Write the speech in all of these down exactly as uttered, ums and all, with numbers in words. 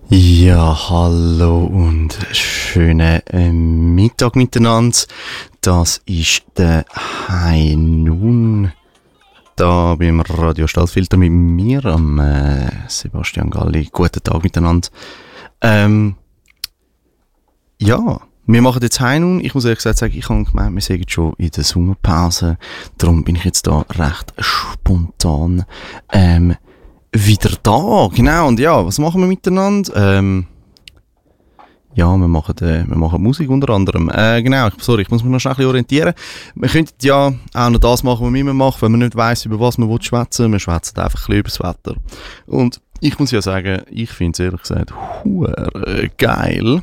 Ja, hallo und schönen äh, Mittag miteinander. Das ist der High Noon da beim Radio Stadtfilter mit mir, am äh, Sebastian Galli. Guten Tag miteinander. Ähm, ja, wir machen jetzt High Noon. Ich muss ehrlich gesagt sagen, ich habe gemeint, wir sind schon in der Sommerpause. Darum bin ich jetzt da recht spontan ähm, wieder da. Genau, und ja, was machen wir miteinander? Ähm, ja, wir machen, äh, wir machen Musik unter anderem. Äh, genau, ich, sorry, ich muss mich noch schnell ein bisschen orientieren. Wir könnten ja auch noch das machen, was man immer macht, wenn man nicht weiss, über was man schwätzen will. Wir schwätzen einfach ein bisschen über das Wetter. Und ich muss ja sagen, ich finde es ehrlich gesagt huere geil,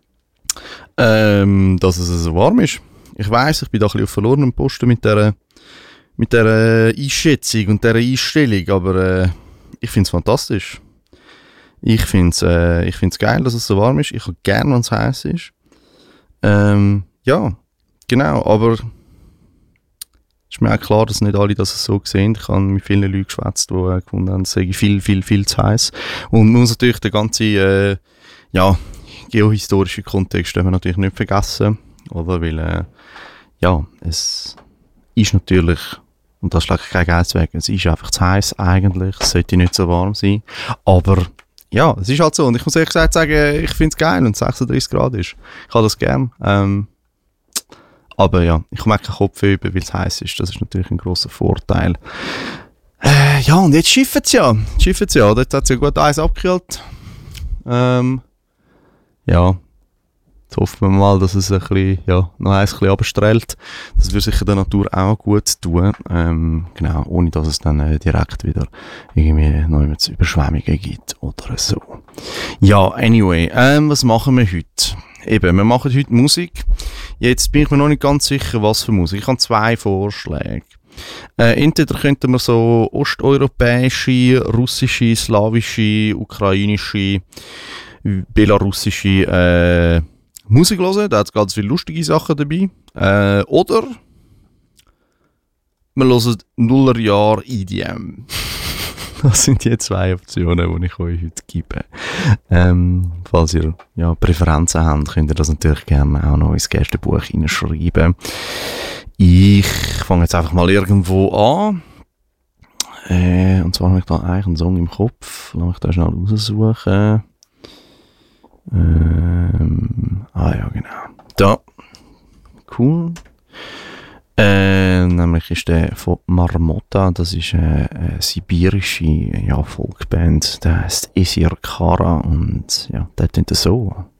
ähm, dass es so warm ist. Ich weiss, ich bin da ein bisschen auf verlorenem Posten mit dieser mit der Einschätzung und dieser Einstellung, aber äh, ich finde es fantastisch. Ich finde es äh, ich find's geil, dass es so warm ist. Ich habe gerne, wenn es heiß ist. Ähm, ja, genau, aber es ist mir auch klar, dass nicht alle das so sehen. Ich habe mit vielen Leuten geschwätzt, die äh, gefunden haben, es sei viel, viel, viel zu heiß. Und man muss natürlich den ganzen äh, ja, geohistorischen Kontext dürfen wir natürlich nicht vergessen. Oder? Weil, äh, ja, es ist natürlich, und das schlägt kein Geiz weg, es ist einfach zu heiß eigentlich, es sollte nicht so warm sein. Aber ja, es ist halt so. Und ich muss ehrlich gesagt sagen, ich finde es geil, wenn es sechsunddreißig Grad ist. Ich habe das gern. Ähm, aber ja, ich komme keinen Kopf über, weil es heiß ist. Das ist natürlich ein grosser Vorteil. Äh, ja, und jetzt schiffen sie ja. Schiffen sie ja. Dort hat es ja gut Eis abgekühlt. Ähm, ja. Jetzt hoffen wir mal, dass es ein bisschen, ja, noch eins ein bisschen abstrahlt. Das würde sicher der Natur auch gut tun. Ähm, genau, ohne dass es dann äh, direkt wieder irgendwie noch Überschwemmungen gibt oder so. Ja, anyway, ähm, was machen wir heute? Eben, wir machen heute Musik. Jetzt bin ich mir noch nicht ganz sicher, was für Musik. Ich habe zwei Vorschläge. Äh, entweder könnten wir so osteuropäische, russische, slawische, ukrainische, belarussische, äh, Musik hören, da hat es ganz viele lustige Sachen dabei. Äh, oder wir hören Nullerjahr E D M. Das sind die zwei Optionen, die ich euch heute gebe. Ähm, falls ihr ja, Präferenzen habt, könnt ihr das natürlich gerne auch noch ins Gästebuch hineinschreiben. Ich fange jetzt einfach mal irgendwo an. Äh, und zwar habe ich da eigentlich einen Song im Kopf. Lass mich da schnell raussuchen. Ähm, ah ja, genau. Da. Cool. Äh, nämlich ist der von Marmota, das ist eine, eine sibirische ja, Folkband, der heißt Esir Kara und ja, der tönt so.